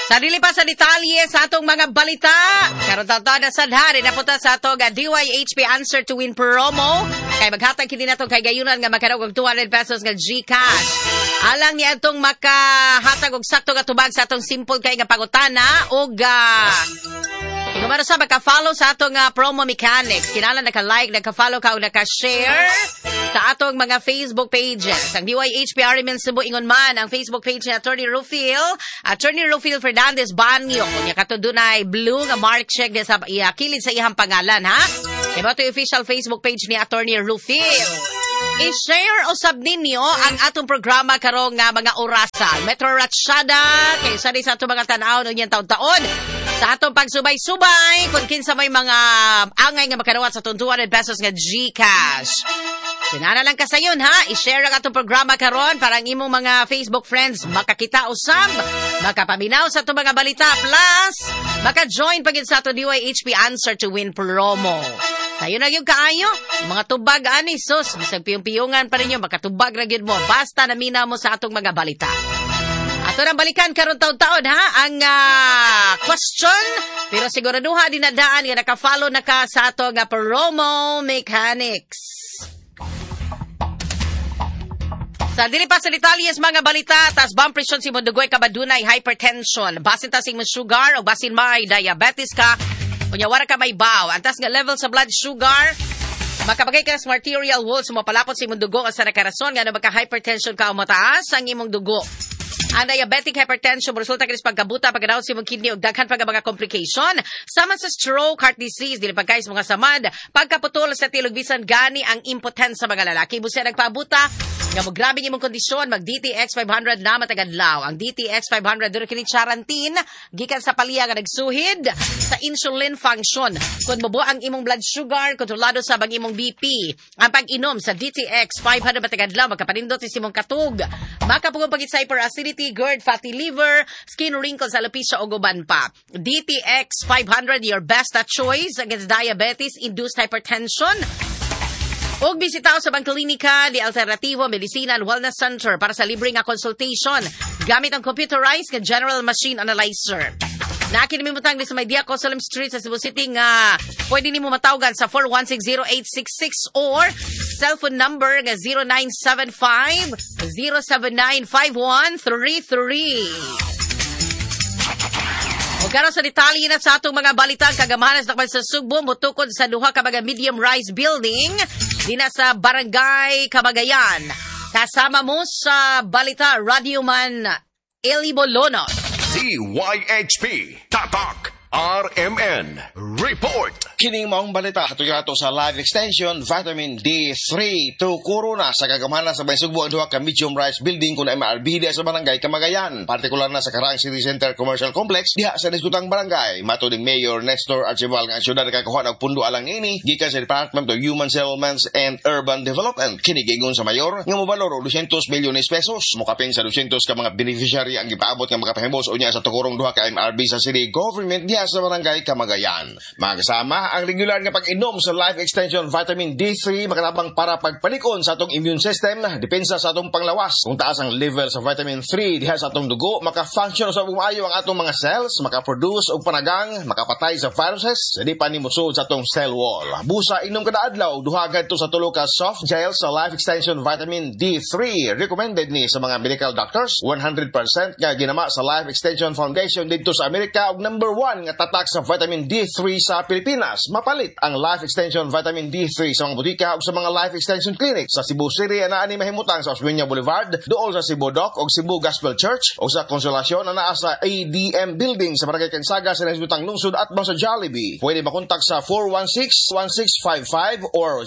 Sa dili pa sa detalye sa atong mga balita, karon taw na sadhari napunta sa atong DYHP Answer to Win promo kay maghatag kini nato kay gayunan nga makarog og 200 pesos nga GCash. Alang ni atong makahatag og sakto nga tubag sa atong simple kay nga pangutana og numero sa maka-follow sa atong promo mechanics. Kinahanglan naka-like, naka-follow ka o naka-share sa atong mga Facebook pages. Ang DYHP RMN Cebu ingon man ang Facebook page ni Attorney Rufil Fernandez Banyo. Kunya kato dunay blue nga mark check sa kilid sa ihang pangalan, ha? Iba to yung official Facebook page ni Attorney Rufil. I-share o sab ninyo ang atong programa karong nga mga orasan. Metro Ratshada, kay sa atong mga tanaw no yan taon-taon. Sa atong pagsubay-subay, kung kinsa may mga angay nga makarawat sa 200 pesos nga GCash. Sinana lang ka sayon, ha? I-share ang atong programa karon para ang imong mga Facebook friends makakita usab, makapaminaw sa atong mga balita, plus maka-join pagin sa atong DYHP Answer to Win promo. Sayo na yung kaayo, mga tubag ani sus, bisag piyong-piyungan pa rin yung makatubag na yun mo, basta namina mo sa atong mga balita. Ato nang balikan karon taon-taon, ha, ang question, pero siguraduha din na daan nga naka-follow na ka sa atong promo mechanics. Sa dili pa sa detalyes mga balita, tas bomb presyon si Mundugoy kabadunay hypertension, basin ta sing sugar o basin may diabetes ka, kunya wara ka may baw, antas nga level sa blood sugar, makabagay ka sa arterial walls, mapalapot si imong dugo sa nakarason nga na magka-hypertension ka o mataas ang imong dugo. Ang diabetic hypertension resulta kini sa pagkabuta, pagkadaot sa imong kidney ug daghan pa mga complication sama sa stroke, heart disease, dili pagkay sa mga samad, pagkaputol sa tilog bisan gani ang impotence sa mga lalaki. Busa nagpabuta nga mo grabe imong kondisyon, mag DTX 500 na matagadlaw. Ang DTX 500 duro kini charantin gikan sa palya nga nagsuhid sa insulin function. Kun mabuo ang imong blood sugar, kontrolado sa bang imong BP. Ang pag-inom sa DTX 500 matagadlaw magkapanindot sa imong katug. Makapugong pagit sa hyperacidity, GERD, fatty liver, skin wrinkles, alopecia o guban pa. DTX 500, your best choice against diabetes-induced hypertension. Og bisitaw sa bang klinika di Alternativo Medicinal Wellness Center para sa libre nga consultation gamit ang computerized nga general machine analyzer. Nakinimimutang di sa may Diacosolem Street sa Cebu City nga pwede nimo matawgan sa 4160-866 or cellphone number nga 0975-079-5133. O karon sa detalye na sa atong mga balita, kagamahanas na sa Sugbo mutukod sa duha ka mga medium rise building dina sa Barangay Camagayan. Kasama mo sa balita Radioman Eli Bolonos. DYHP Tatak RMN Report. Kining maong balita hatuyato sa live extension vitamin D3 to Corona sa kagamahanan sa Baysugbo ang duha ka medium rise building kun MRB diha sa Barangay Camagayan, partikular na sa Karaang City Center Commercial Complex diha sa diskutang barangay. Matod ni Mayor Nestor Archival nga syudad nakakuha og pundo alang ini gikan sa Department of Human Settlements and Urban Development. Kini giingon sa mayor nga mobalor og 200 milyones pesos, mokaping sa 200 ka mga beneficiary ang gipaabot nga makapahimos unya sa tukurong duha ka MRB sa city government diha sa Barangay Camagayan. Magasama ang regular nga pag-inom sa life extension vitamin D3 makatabang para pagpalikon sa atong immune system, depensa sa atong panglawas. Kung taas ang level sa vitamin 3 diha sa atong dugo, maka-function sa bumayo ang atong mga cells, maka-produce og panagang, makapatay sa viruses, di pa ni musud sa atong cell wall. Busa inom kada adlaw duha gadto sa tulo ka soft gel sa life extension vitamin D3. Recommended ni sa mga medical doctors, 100% nga ginama sa Life Extension Foundation dito sa Amerika ug number 1 nga tatak sa vitamin D3 sa Pilipinas. Mapalit ang Life Extension Vitamin D3 sa mga butika o sa mga Life Extension Clinic sa Cebu City na ani mahimutang sa Osmeña Boulevard, dool sa Cebu Dock o Cebu Gospel Church o sa Consolacion na naa sa ADM Building sa Barangay Kansaga sa Nasbutang Lungsod at sa Jollibee. Pwede makontak sa 416-1655 or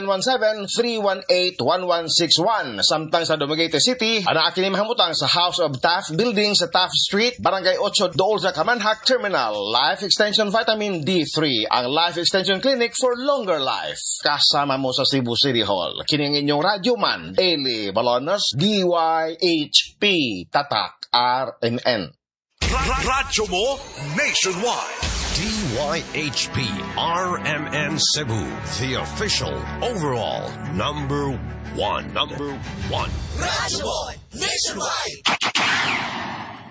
0917-318-1161. Samtang sa Dumaguete City, ana kini mahimutang sa House of Taft Building sa Taft Street, Barangay 8, dool sa Kamanhak Terminal. Life Extension Vitamin D3, ang Life Extension Clinic for longer life. Kasama mo sa Cebu City Hall. Kining inyong radyoman, Eli Balonos, DYHP Tatak RMN. Radyo mo nationwide. DYHP RMN Cebu, the official overall number one. Radyo mo nationwide.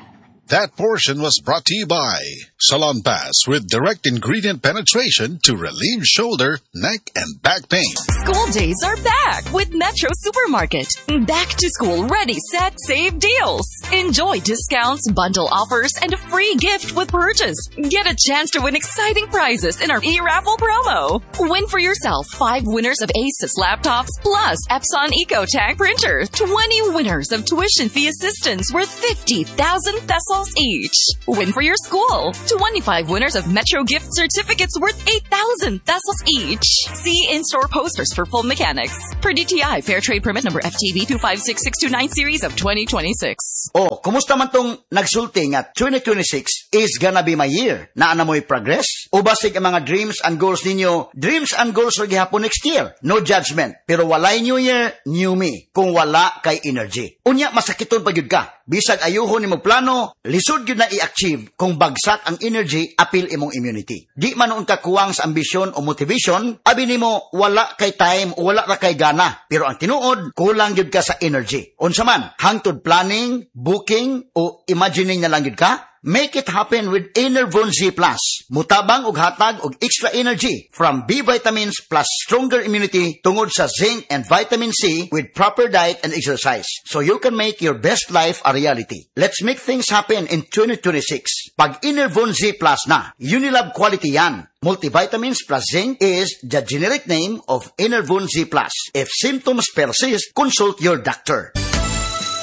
That portion was brought to you by Salon Pass with direct ingredient penetration to relieve shoulder, neck, and back pain. School days are back with Metro Supermarket. Back to school ready, set, save deals. Enjoy discounts, bundle offers, and a free gift with purchase. Get a chance to win exciting prizes in our e-raffle promo. Win for yourself 5 winners of Asus laptops plus Epson EcoTag printer. 20 winners of tuition fee assistance worth 50,000 pesos each. Win for your school 25 winners of Metro gift certificates worth 8,000 pesos each. See in-store posters for full mechanics. Per DTI Fair Trade Permit number FTB 256629 series of 2026. Oh, kumusta man tong nagsulti nga 2026 is gonna be my year? Naana mo'y progress? O basig ang mga dreams and goals ninyo? Dreams and goals ra gihapon next year. No judgment. Pero walay new year, new me. Kung wala kay energy. Unya, masakiton pa yun ka. Bisag ayuhon ni mo plano, lisod yun na i-achieve kung bagsak ang energy, apil imong immunity. Di man noon ka kuwang sa ambisyon o motivation, abi nimo wala kay time o wala ra kay gana. Pero ang tinuod, kulang yun ka sa energy. Unsa man, hangtod planning, booking, o imagining na lang yun ka, make it happen with Enervon Z+. Mutabang og hatag og extra energy from B vitamins plus stronger immunity tungod sa zinc and vitamin C with proper diet and exercise. So you can make your best life a reality. Let's make things happen in 2026. Pag Enervon Z+ na, Unilab quality yan. Multivitamins plus zinc is the generic name of Enervon Z+. If symptoms persist, consult your doctor.